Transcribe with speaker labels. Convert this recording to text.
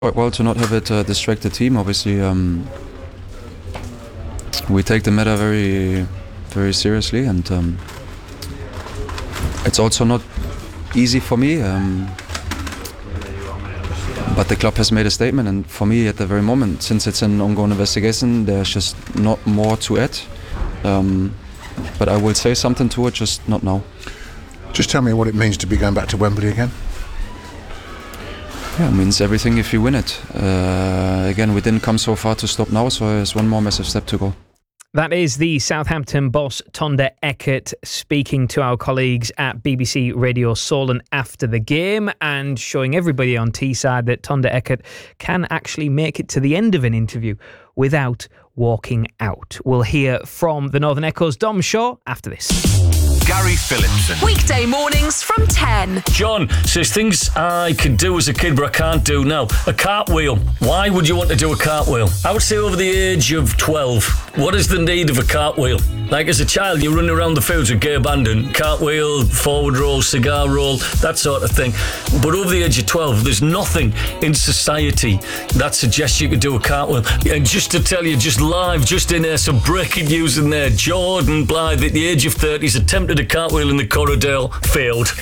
Speaker 1: Quite well to not have it distract the team. Obviously, we take the matter very, very seriously, and it's also not easy for me. But the club has made a statement, and for me, at the very moment, since it's an ongoing investigation, there's just not more to add. But I will say something to it, just not now.
Speaker 2: Just tell me what it means to be going back to Wembley again.
Speaker 1: Yeah, it means everything if you win it. Again, we didn't come so far to stop now, so there's one more massive step to go.
Speaker 3: That is the Southampton boss, Tonda Eckert, speaking to our colleagues at BBC Radio Solent after the game and showing everybody on Teesside that Tonda Eckert can actually make it to the end of an interview without walking out. We'll hear from the Northern Echo's Dom Shaw after this.
Speaker 4: Gary Phillipson.
Speaker 5: Weekday mornings from 10.
Speaker 6: John says things I could do as a kid but I can't do now. A cartwheel. Why would you want to do a cartwheel? I would say over the age of 12. What is the need of a cartwheel? Like as a child, you're running around the fields with gay abandon, cartwheel, forward roll, cigar roll, that sort of thing. But over the age of 12, there's nothing in society that suggests you could do a cartwheel. And just to tell you, just live, just in there, some breaking news in there. Jordan Blythe at the age of 30 has attempted a cartwheel in the Corridale, failed.